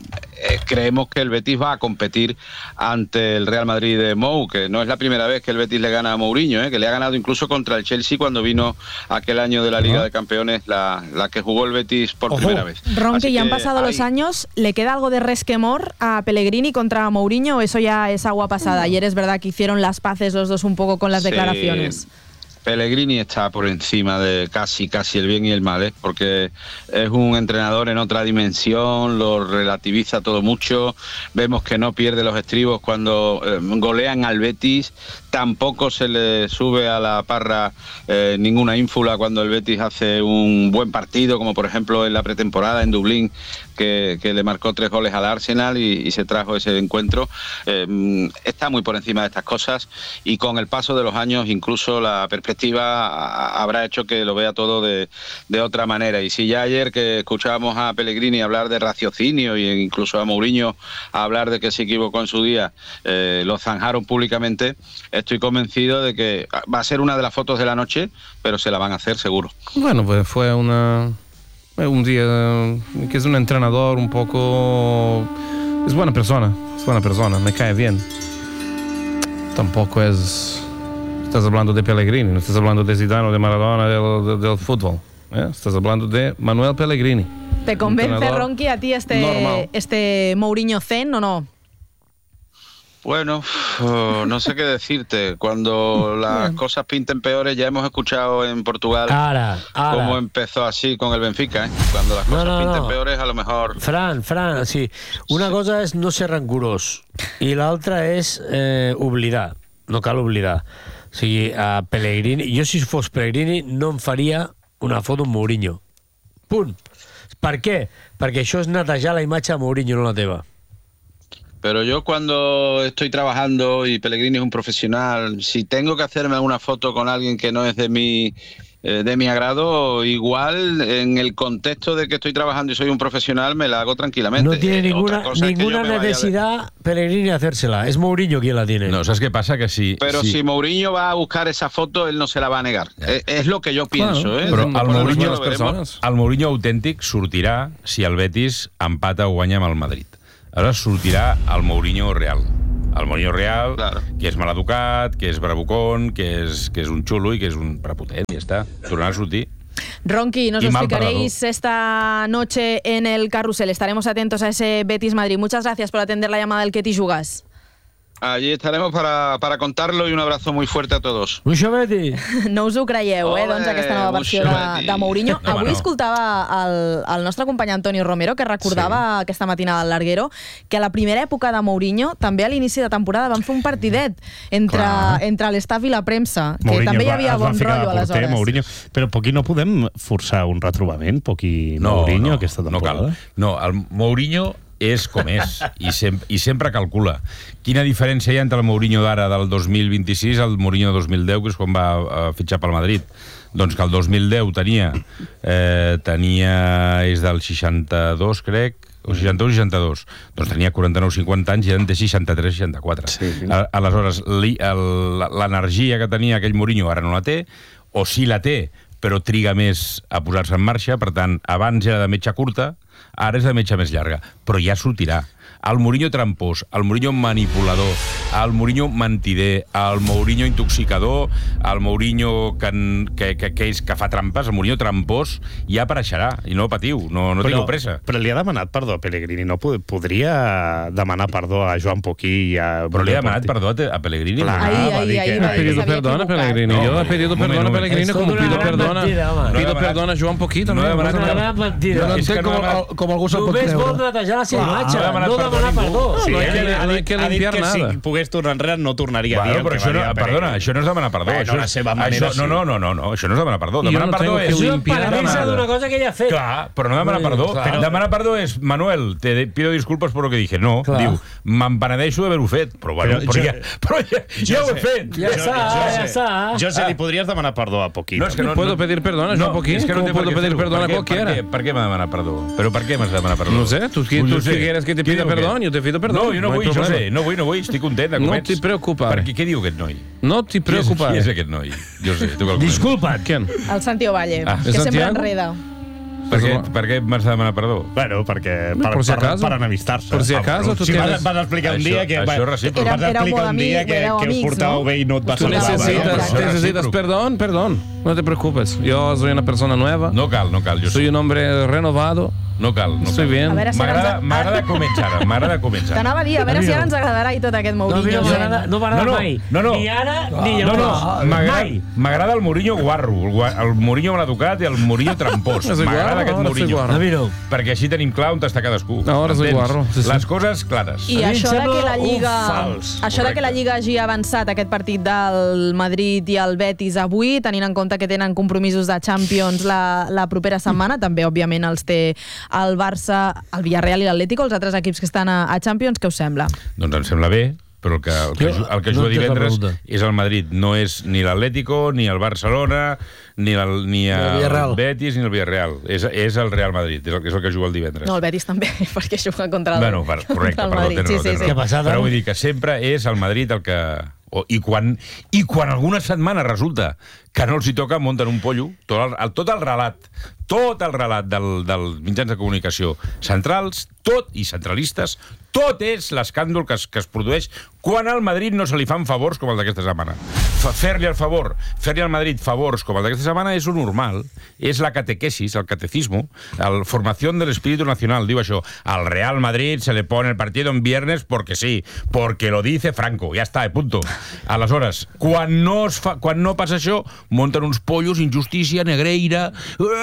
eh, creemos que el Betis va a competir ante el Real Madrid de Mou, que no es la primera vez que el Betis le gana a Mourinho, ¿eh? Que le ha ganado incluso contra el Chelsea cuando vino aquel año de la Liga de Campeones, la, la que jugó el Betis por Ojo. primera vez. Ron, que ya han que pasado ahí... los años, ¿le queda algo de resquemor a Pellegrini contra Mourinho o eso ya es agua pasada? Ayer es verdad que hicieron las paces los dos un poco con las Sí. declaraciones. Pellegrini está por encima de casi casi el bien y el mal, ¿eh? Porque es un entrenador en otra dimensión, lo relativiza todo mucho, vemos que no pierde los estribos cuando eh, golean al Betis, tampoco se le sube a la parra eh, ninguna ínfula cuando el Betis hace un buen partido, como por ejemplo en la pretemporada en Dublín, que, que le marcó tres goles al Arsenal y, y se trajo ese encuentro. Eh, está muy por encima de estas cosas y con el paso de los años incluso la perspectiva habrá hecho que lo vea todo de, de otra manera. Y si ya ayer que escuchábamos a Pellegrini hablar de raciocinio e incluso a Mourinho hablar de que se equivocó en su día, eh, lo zanjaron públicamente, estoy convencido de que va a ser una de las fotos de la noche, pero se la van a hacer seguro. Bueno, pues fue una... un día que es un entrenador un poco... es buena persona, es buena persona, me cae bien. Tampoco es... Estás hablando de Pellegrini, no estás hablando de Zidane o de Maradona del, del, del fútbol. ¿eh? Estás hablando de Manuel Pellegrini. ¿Te convence, Ronqui, a ti este, este Mourinho Zen o no? Bueno, uh, no sé qué decirte. Cuando las cosas pinten peores, ya hemos escuchado en Portugal Ara, ara. cómo empezó así con el Benfica. ¿eh? Cuando las cosas No, no, pinten no. peores, a lo mejor... Fran, Fran, sí. Una cosa és no ser rancorós i l'altra és eh, oblidar. No cal oblidar. O sigui, a Pellegrini... Jo, si fos Pellegrini, no em faria una foto amb Mourinho. Punt. Per què? Perquè això és netejar la imatge de Mourinho, no la teva. Pero yo cuando estoy trabajando y Pellegrini es un profesional, si tengo que hacerme alguna foto con alguien que no es de mi, eh, de mi agrado, igual en el contexto de que estoy trabajando y soy un profesional, me la hago tranquilamente. No tiene Eh, ninguna, otra cosa es que ninguna yo me vaya de- necesidad Pellegrini de hacérsela. Es Mourinho quien la tiene. No, ¿sabes qué pasa? Que si... Pero si Mourinho va a buscar esa foto, él no se la va a negar. Es, es lo que yo pienso. Bueno, ¿eh? però el Después Mourinho, lo veremos. el Mourinho autèntic sortirà si el Betis empata o guanya amb el Madrid. Ara sortirà el Mourinho real. El Mourinho real, claro. Que és maleducat, que és bravucón, que és, que és un xulo i que és un prepotent, i ja està. Tornarà a sortir. Ronqui, nos Y lo mal explicaréis esta noche en el carrusel. Estaremos atentos a ese Betis Madrid. Muchas gracias por atender la llamada del Que t'hi jugues. Allí estaremos para, para contarlo y un abrazo muy fuerte a todos. Mucho Betis. No us ho creieu, eh, doncs, aquesta nova versió de, de Mourinho. No, Avui no. escoltava el, el nostre company Antonio Romero, que recordava sí. aquesta matinada al Larguero, que a la primera època de Mourinho, també a l'inici de temporada, van fer un partidet entre, entre l'estaf i la premsa, que Mourinho també hi va- havia es va bon ficar de rotllo porter, aleshores. Mourinho. Però Poquí no podem forçar un retrobament, Poquí No, Mourinho, no, aquesta no temporada? cal. No, el Mourinho és com és i, sem i sempre calcula. Quina diferència hi ha entre el Mourinho d'ara del dos mil vint-i-sis i el Mourinho del dos mil deu, que és quan va uh, fitxar pel Madrid? Doncs que el dos mil deu tenia eh, tenia és del seixanta-dos, crec, o seixanta-un seixanta-dos, doncs tenia quaranta-nou cinquanta anys i eren de seixanta-tres seixanta-quatre. Sí. Aleshores, l'energia que tenia aquell Mourinho ara no la té, o sí la té, però triga més a posar-se en marxa, per tant, abans era de metxa curta, ara és de metxa més llarga, però ja sortirà. El Mourinho trampós, el Mourinho manipulador, el Mourinho mentider, el Mourinho intoxicador, el Mourinho que, que, que, que, és, que fa trampes, el Mourinho trampós ja apareixerà, i no patiu, no, no tingueu pressa. Però li ha demanat perdó a Pellegrini, no pod podria demanar perdó a Joan Poquí i a... Però li ha demanat perdó a Pellegrini. Clar, Ahí, va ahí, dir ahí, que... va Ha pedido perdón a Pellegrini. No, Yo he pedido un perdón a moment, Pellegrini un como moment. pido És una perdona. mentida, home. Pido No, perdón a Joan Poquito. no he demanat Una perdó. gran mentida. Jo no És que entenc no com, ha demanat- com algú se'l pot Només vol creure. netejar la seva imatge, no ha demanat no perdó demanar ningú. perdó. Sí, No hay que- ha, no hay que ha dit limpiar que nada. si pogués tornar enrere no tornaria a dir Bueno, el però que això va no, dir a perdona, Pellegrini. això no és demanar perdó. Bueno, això, la seva manera, això, no, sí. no, no, no, no, això no és demanar perdó. I jo Demanar no perdó tengo que és... limpiar Penedissa nada. d'una cosa que ella ha fet. Clar, però no demanar Bueno, perdó. clar. Demanar perdó és, Manuel, te pido disculpas por lo que dije. No, Clar. diu, me'n penedeixo d'haver-ho fet. Però, bueno, Però però, jo- ja, però ja, ja ho he fet. Ja està, ja està. Jo sé, li podries demanar perdó a Poquí. No, és que no, ¿Puedo pedir perdón a Joan Poquí? és que no ¿Cómo té per puedo què pedir fer-ho. perdón a Per què- cualquiera? Per què, per què m'ha de demanar perdó? Però per què m'has de demanar perdó? No sé, tú, Pues tú, no tú sé. quieres que te Què pida diu perdón, aquest? yo te pido perdón. No, jo no hay vull, jo problema. sé, no vull, no vull, estic content de No comets. te preocupes. Per què, què diu aquest noi? No te Qui és, preocupes. qui és aquest noi? Jo sé, tu que el coneixes. Disculpa't. ¿Quién? El Santi Ovalle, Ah, que ¿es sempre Santiago? enreda. Per què, per què m'has de demanar perdó? Bueno, perquè per, Por si per, acaso. per enemistar-se. Por si acaso, tu si vas, tienes- vas explicar un Això- dia que... això és recíproc. vas Éreu explicar molt un dia amics, que, éreu que us amics, portàveu no? bé i no et va Tú saludar. necesitas, Eso es necesitas recíproco. perdón, perdón. No te preocupes. Yo soy una persona nueva. No cal, no cal. Jo Soy un hombre renovado. No cal, no Estoy cal. bien. A veure si ara M'agrada ens... m'agrada començar ara, m'agrada començar. T'anava a dir, a veure si ara ens agradarà i tot aquest Mourinho. No, m'agrada- no m'agrada No, no, mai. no, no. Ni ara, ni No, llavors. no, m'agrada m'agrada el Mourinho guarro, el, gua- el Mourinho maleducat i el Mourinho trampós. És igual, M'agrada aquest ara soy Mourinho. guarro. Miro. Perquè així tenim clar on està cadascú. Ahora soy Entens? guarro, sí, sí. Les coses clares. I A mi em això de sembla que la un Lliga fals. això de que la Lliga hagi avançat aquest partit del Madrid i el Betis avui, tenint en compte que tenen compromisos de Champions la, la propera setmana, també òbviament els té el Barça, el Villarreal i l'Atlético, els altres equips que estan a, a Champions, què us sembla? Doncs em sembla bé, però el que, el que, Jo el que no juga entenc la divendres pregunta. és el Madrid. No és ni l'Atlético, ni el Barcelona, ni el, ni el, Villarreal. Betis, ni el Villarreal. És, és el Real Madrid, és el, és el que juga el divendres. No, el Betis també, perquè juga contra el, Bueno, per, correcte, contra el perdó, Madrid. tens Sí, raó, sí, tens sí. raó. Què ha passat, Però ara? vull dir que sempre és el Madrid el que... O, i, quan, I quan alguna setmana resulta que no els hi toca, munten un pollo, tot el, el, tot el relat, tot el relat del, dels mitjans de comunicació centrals, tot, i centralistes, tot és l'escàndol que es, que es produeix quan al Madrid no se li fan favors com el d'aquesta setmana. Fa- Fer-li el favor, fer-li al Madrid favors com el d'aquesta setmana és un normal, és la catequesis, el catecismo, la formación del espíritu nacional, diu això. Al Real Madrid se le pone el partido en viernes porque sí, porque lo dice Franco, ja està, punto. Aleshores, quan no, es fa, quan no passa això, munten uns pollos, injustícia, negreira...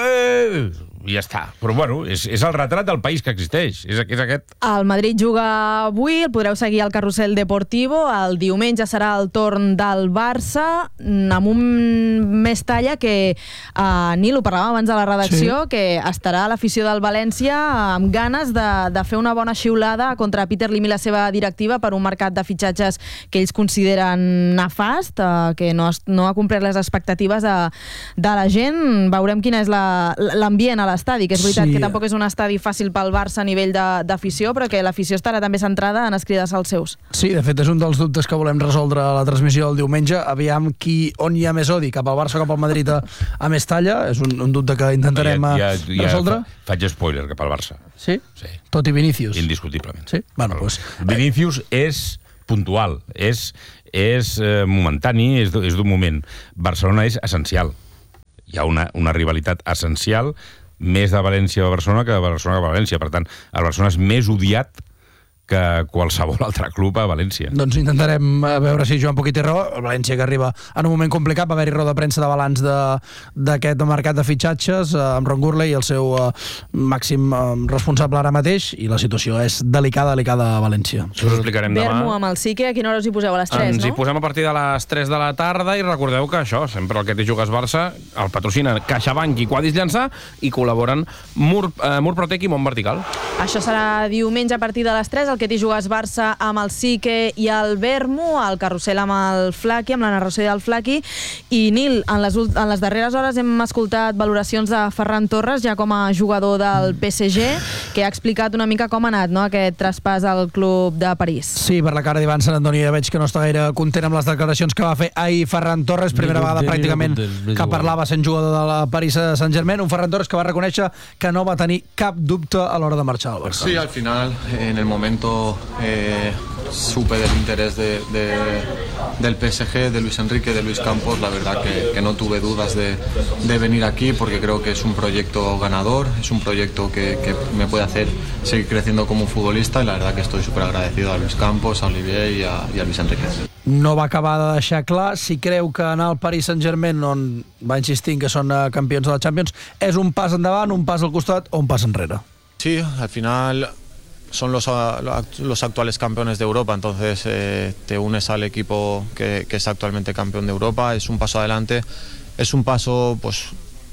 Eh! I ja està. Però, bueno, és, és el retrat del país que existeix. És, és aquest. El Madrid juga avui, el podreu seguir al Carrusel Deportivo. El diumenge serà el torn del Barça, amb un més talla que uh, Nil, ho parlàvem abans de la redacció, sí. que estarà l'afició del València amb ganes de, de fer una bona xiulada contra Peter Lim i la seva directiva per un mercat de fitxatges que ells consideren nefast, uh, que no, es, no ha complert les expectatives de, de la gent. Veurem quin és la, l'ambient a l'estadi, que és veritat Sí. que tampoc és un estadi fàcil pel Barça a nivell de- d'afició, però que l'afició estarà també centrada en escridar-se als seus. Sí, de fet és un dels dubtes que volem resoldre a la transmissió del diumenge. Aviam qui, on hi ha més odi, cap al Barça o cap al Madrid a, a Mestalla. És un, un dubte que intentarem ja, ja, ja resoldre. fa- Faig spoiler cap al Barça. Sí? Sí. Tot i Vinícius. Indiscutiblement. Sí? Bueno, doncs... Vinícius és puntual, és, és eh, momentani, és, d- és d'un moment. Barcelona és essencial. Hi ha una, una rivalitat essencial, més de València a Barcelona que de Barcelona a València. Per tant, el Barcelona és més odiat que qualsevol altre club a València. Doncs intentarem eh, veure si Joan Poquet té raó. El València que arriba en un moment complicat, va haver-hi roda de premsa de balanç de- d'aquest mercat de fitxatges eh, amb Ron Gurley, el seu eh, màxim eh, responsable ara mateix, i la situació és delicada, delicada a València. Us ho explicarem demà. Bermo amb el Sique, a quina hora us hi poseu? A les tres, Ens hi no? posem a partir de les tres de la tarda i recordeu que això, sempre el que té jugues Barça, el patrocina CaixaBank i Quadis Llançà i col·laboren Mur, eh, Murprotec i Mont Vertical. Això serà diumenge a partir de les tres, el que t'hi jugues Barça amb el Sique i el Bermo, el Carrusel amb el Flaqui, amb la narració del Flaqui. I Nil, en les, ult- en les darreres hores hem escoltat valoracions de Ferran Torres, ja com a jugador del P S G, que ha explicat una mica com ha anat, no?, aquest traspàs al club de París. Sí, per la cara d'Ivan Sant Antoni ja veig que no està gaire content amb les declaracions que va fer ahir Ferran Torres, primera No vegada content, pràcticament no content, no és que igual. parlava sent jugador de la París Saint-Germain, un Ferran Torres que va reconèixer que no va tenir cap dubte a l'hora de marxar al Barça. Sí, al final, en el momento eh, supe del interés de, de- del P S G, de Luis Enrique, de Luis Campos. La verdad que, que no tuve dudas de, de venir aquí porque creo que es un proyecto ganador, es un proyecto que, que me puede hacer seguir creciendo como un futbolista, y la verdad que estoy súper agradecido a Luis Campos, a Olivier y a, y a Luis Enrique. No va acabar de deixar clar si creu que anar al Paris Saint-Germain, on va insistir en que són eh, campions de la Champions, és un pas endavant, un pas al costat o un pas enrere. Sí, al final son los, a- los actuales campeones de Europa, entonces eh, te unes al equipo que, que es actualmente campeón de Europa, es un paso adelante, es un paso pues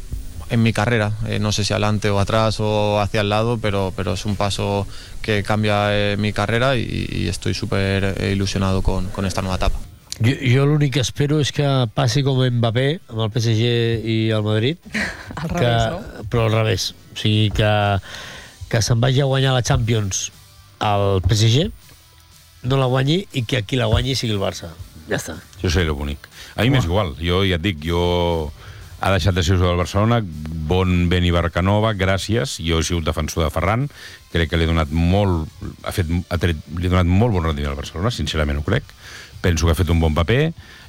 en mi carrera, eh, no sé si adelante o atrás o hacia el lado, pero, pero es un paso que cambia eh, mi carrera y, y estoy súper eh, ilusionado con, con esta nueva etapa. Jo, jo l'únic que espero és que passi com Mbappé amb el P S G i el Madrid, Al que, revés, no? però al revés, o sigui que, que se'n vagi a guanyar la Champions al P S G, no la guanyi, i que qui la guanyi sigui el Barça. Ja està. Això seria bonic. A mi m'és igual. Jo ja et dic, jo ha deixat de ser jugador del Barcelona. Bon Beni Barcanova, gràcies. Jo he sigut defensor de Ferran, crec que li ha donat molt, ha fet, ha tret, li ha donat molt bon rendiment al Barcelona, sincerament ho crec. Penso que ha fet un bon paper.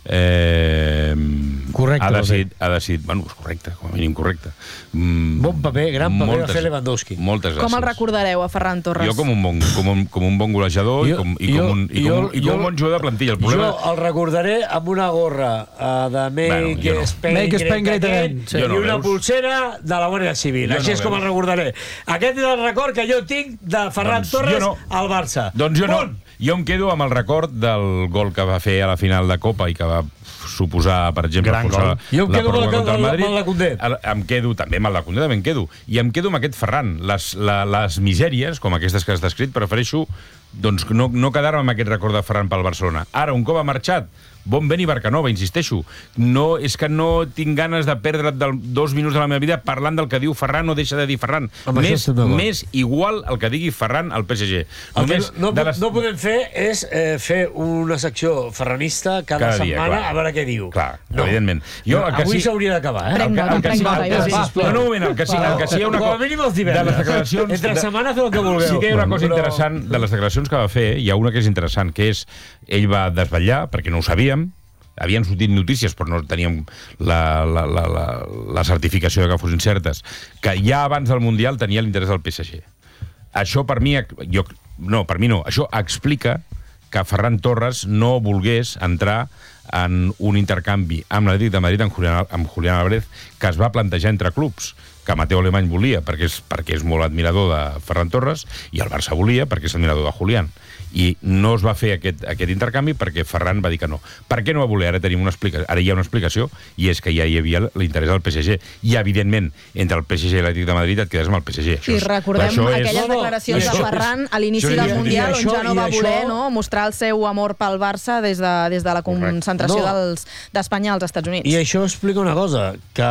Eh, correcte. Ha decidit, ha decidit, bueno, és correcte, com a mínim correcte. Mm, bon paper, gran paper moltes, va fer Lewandowski. Moltes gràcies. Com el recordareu, a Ferran Torres? Jo com un bon, com un, com un bon golejador jo, i, com, i, com un, i, com un, i com un bon jugador de plantilla. El problema... Jo el recordaré amb una gorra uh, de Make bueno, no. Spain Make Spain Great Again sí. i no, una veus? pulsera de la Guàrdia Civil. Jo Així no és com el recordaré. Aquest és el record que jo tinc de Ferran doncs Torres no. al Barça. Doncs jo Punt. no. Jo em quedo amb el record del gol que va fer a la final de Copa i que va suposar, per exemple, Gran gol. Jo em quedo amb el, el, el, el Condé. Em quedo també amb el Condé, també em quedo. I em quedo amb aquest Ferran. Les, la, les misèries, com aquestes que has descrit, prefereixo doncs, no, no quedar-me amb aquest record de Ferran pel Barcelona. Ara, un cop ha marxat, bon Beni Barcanova, insisteixo. No, és que no tinc ganes de perdre del, dos minuts de la meva vida parlant del que diu Ferran o deixa de dir Ferran. Més, més igual el que digui Ferran al P S G. Només no, no, les... no podem fer és eh, fer una secció ferranista cada, cada dia, setmana clar. A veure què diu. Clar, no. evidentment. Jo, no, avui sí... s'hauria d'acabar, eh? Prenc nota, prenc nota. No, no, un moment, el que sí, el que sí hi ha una cosa... Com a mínim els divendres. Entre setmana feu el que vulgueu. Sí que hi ha una cosa interessant de les declaracions que va fer, hi ha una que és interessant, que és, ell va desvetllar, perquè no ho sabíem, havien sortit notícies però no teníem la, la, la, la, la certificació de que fossin certes, que ja abans del Mundial tenia l'interès del P S G. Això per mi, jo, no, per mi no, això explica que Ferran Torres no volgués entrar en un intercanvi amb l'Atlètic de Madrid amb Julián, amb Julián Álvarez, que es va plantejar entre clubs, que Mateo Alemany volia perquè és, perquè és molt admirador de Ferran Torres i el Barça volia perquè és admirador de Julián. I no es va fer aquest, aquest intercanvi perquè Ferran va dir que no. Per què no va voler? Ara tenim una explicació, ara hi ha una explicació, i és que ja hi havia l'interès del P S G. I, evidentment, entre el P S G i l'Atlètic de Madrid et quedes amb el P S G. Això I recordem això aquelles és... declaracions de Ferran a l'inici del Mundial, on ja no va voler no, mostrar el seu amor pel Barça des de, des de la concentració no. d'Espanya als Estats Units. I això explica una cosa, que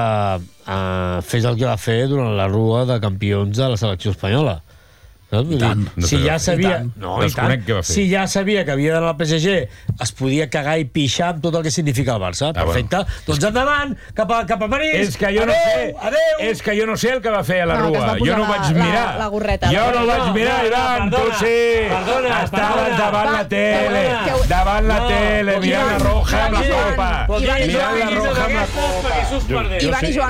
uh, fes el que va fer durant la rua de campions de la selecció espanyola. No? Tant, no si ja sabia, no, i tant. Si ja sabia que havia d'anar al P S G, es podia cagar i pixar amb tot el que significa el Barça. Ah, perfecte. Bueno. Doncs endavant, cap a, cap a París. És que jo adeu, no sé, adeu. És que jo no sé el que va fer a la no, rua. Jo no vaig mirar. La, la gorreta. Jo la no vaig mirar, no, Ivan, tu sí. Perdona, estaves davant la tele. Davant la tele, mirant la roja amb la copa. Mirant la roja amb la copa. Ivan i Joan